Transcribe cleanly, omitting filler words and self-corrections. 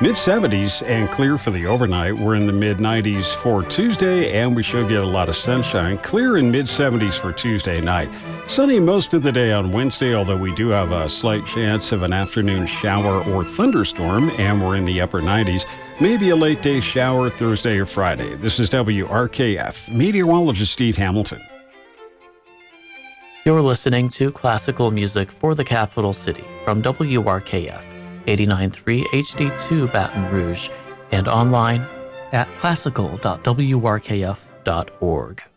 Mid-70s and clear for the overnight. We're in the mid-90s for Tuesday, and we should get a lot of sunshine. Clear in mid-70s for Tuesday night. Sunny most of the day on Wednesday, although we do have a slight chance of an afternoon shower or thunderstorm, and we're in the upper 90s. Maybe a late day shower Thursday or Friday. This is WRKF. Meteorologist Steve Hamilton. You're listening to classical music for the capital city from WRKF 89.3 HD2 Baton Rouge and online at classical.wrkf.org.